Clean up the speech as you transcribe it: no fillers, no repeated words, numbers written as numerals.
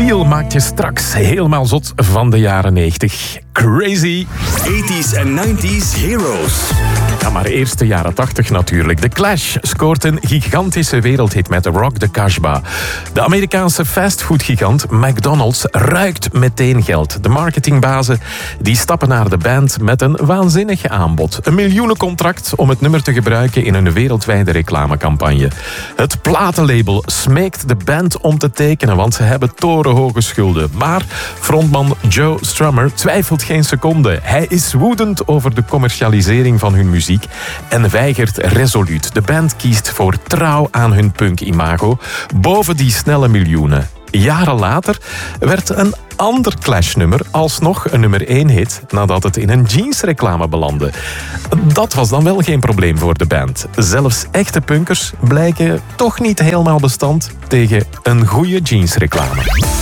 Seal maakt je straks helemaal zot van de jaren 90. Crazy. 80s en 90s heroes. Ja, maar eerst de jaren 80 natuurlijk. The Clash scoort een gigantische wereldhit met Rock the Casbah. De Amerikaanse fastfoodgigant McDonald's ruikt meteen geld. De marketingbazen die stappen naar de band met een waanzinnig aanbod. Een miljoenencontract om het nummer te gebruiken in een wereldwijde reclamecampagne. Het platenlabel smeekt de band om te tekenen, want ze hebben torenhoge schulden. Maar frontman Joe Strummer twijfelt geen seconde. Hij is woedend over de commercialisering van hun muziek en weigert resoluut. De band kiest voor trouw aan hun punk-imago boven die snelle miljoenen. Jaren later werd een ander Clash-nummer alsnog een nummer 1 hit nadat het in een jeansreclame belandde. Dat was dan wel geen probleem voor de band. Zelfs echte punkers blijken toch niet helemaal bestand tegen een goede jeansreclame.